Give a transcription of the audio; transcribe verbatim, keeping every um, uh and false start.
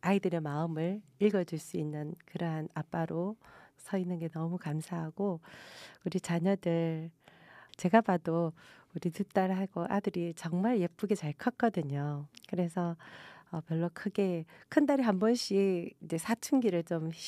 아이들의 마음을 읽어줄 수 있는 그러한 아빠로 서 있는 게 너무 감사하고 우리 자녀들 제가 봐도 우리 두 딸하고 아들이 정말 예쁘게 잘 컸거든요. 그래서 어 별로 크게 큰딸이 한 번씩 이제 사춘기를 좀